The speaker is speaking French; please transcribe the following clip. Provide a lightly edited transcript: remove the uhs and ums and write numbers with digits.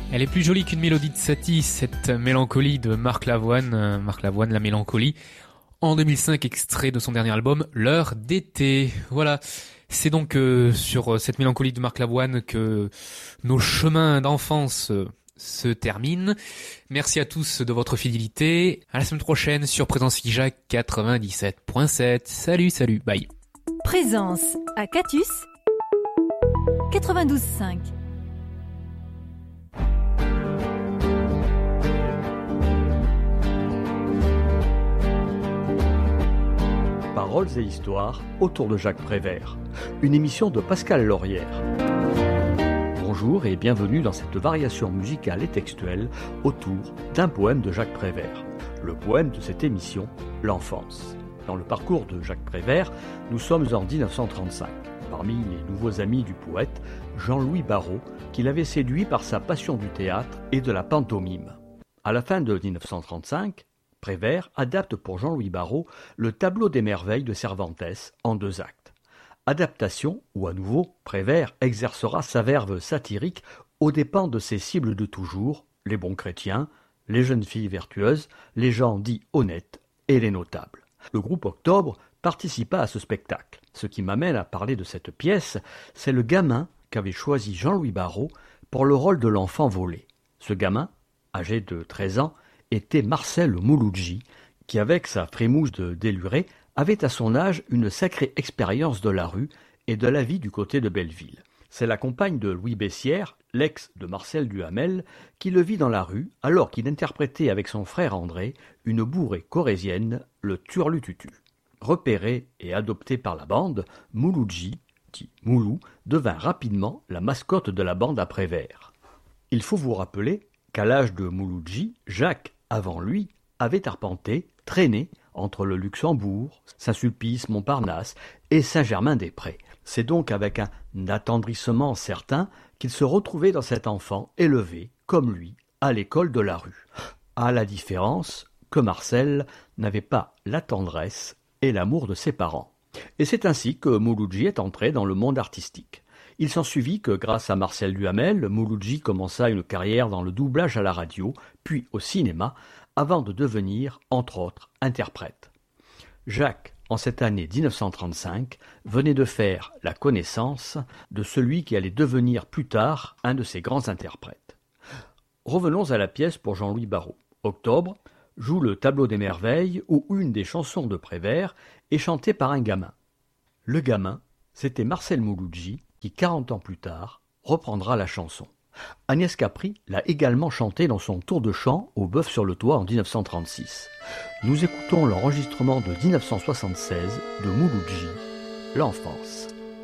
Elle est plus jolie qu'une mélodie de Satie, cette mélancolie de Marc Lavoine. Marc Lavoine, La Mélancolie. En 2005, extrait de son dernier album, L'heure d'été. Voilà. C'est donc sur cette mélancolie de Marc Lavoine que nos chemins d'enfance se terminent. Merci à tous de votre fidélité. À la semaine prochaine sur Présence Figeac 97.7. Salut, bye. Présence à Catus 92.5. Paroles et histoires autour de Jacques Prévert, une émission de Pascal Laurière. Bonjour et bienvenue dans cette variation musicale et textuelle autour d'un poème de Jacques Prévert. Le poème de cette émission, L'enfance. Dans le parcours de Jacques Prévert, nous sommes en 1935. Parmi les nouveaux amis du poète, Jean-Louis Barrault, qui l'avait séduit par sa passion du théâtre et de la pantomime. À la fin de 1935, Prévert adapte pour Jean-Louis Barrault le Tableau des merveilles de Cervantes en 2 actes. Adaptation où à nouveau Prévert exercera sa verve satirique aux dépens de ses cibles de toujours, les bons chrétiens, les jeunes filles vertueuses, les gens dits honnêtes et les notables. Le groupe Octobre participa à ce spectacle. Ce qui m'amène à parler de cette pièce, c'est le gamin qu'avait choisi Jean-Louis Barrault pour le rôle de l'enfant volé. Ce gamin, âgé de 13 ans, était Marcel Mouloudji, qui avec sa frémousse de déluré avait à son âge une sacrée expérience de la rue et de la vie du côté de Belleville. C'est la compagne de Louis Bessières, l'ex de Marcel Duhamel, qui le vit dans la rue alors qu'il interprétait avec son frère André une bourrée corrézienne, le Turlututu. Repéré et adopté par la bande, Mouloudji, dit Moulou, devint rapidement la mascotte de la bande à Prévert. Il faut vous rappeler qu'à l'âge de Mouloudji, Jacques, avant lui, avait arpenté, traîné entre le Luxembourg, Saint-Sulpice, Montparnasse et Saint-Germain-des-Prés. C'est donc avec un attendrissement certain qu'il se retrouvait dans cet enfant élevé, comme lui, à l'école de la rue. À la différence que Marcel n'avait pas la tendresse et l'amour de ses parents. Et c'est ainsi que Mouloudji est entré dans le monde artistique. Il s'ensuivit que grâce à Marcel Duhamel, Mouloudji commença une carrière dans le doublage à la radio, puis au cinéma, avant de devenir, entre autres, interprète. Jacques, en cette année 1935, venait de faire la connaissance de celui qui allait devenir plus tard un de ses grands interprètes. Revenons à la pièce pour Jean-Louis Barrault. Octobre joue le Tableau des merveilles où une des chansons de Prévert est chantée par un gamin. Le gamin, c'était Marcel Mouloudji, qui 40 ans plus tard reprendra la chanson. Agnès Capri l'a également chantée dans son tour de chant au Bœuf sur le Toit en 1936. Nous écoutons l'enregistrement de 1976 de Mouloudji, L'enfance.